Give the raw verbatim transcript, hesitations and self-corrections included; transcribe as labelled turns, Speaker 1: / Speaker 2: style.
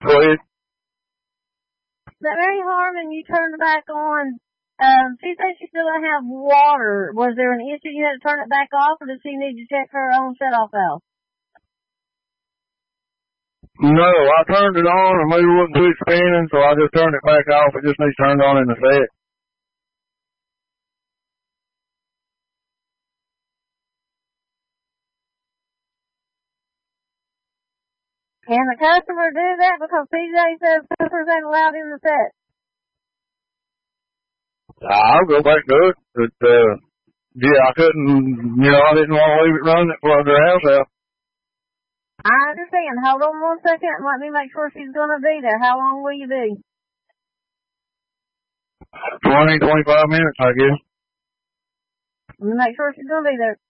Speaker 1: Go ahead.
Speaker 2: That Mary Harmon, you turned it back on. Um, she said she still doesn't have water. Was there an issue you had to turn it back off, or does she need to check her own shut-off valve?
Speaker 1: No, I turned it on and we wouldn't quit spinning, so I just turned it back off. It just needs turned on in the set.
Speaker 2: Can the customer do that? Because P J says customers ain't allowed in the set.
Speaker 1: I'll go back to it, but, uh, yeah, I couldn't, you know, I didn't want to leave it running for their house out.
Speaker 2: I understand. Hold on one second and let me make sure she's going to be there. How long will you be?
Speaker 1: Twenty, twenty-five minutes, I guess.
Speaker 2: Let me make sure she's going to be there.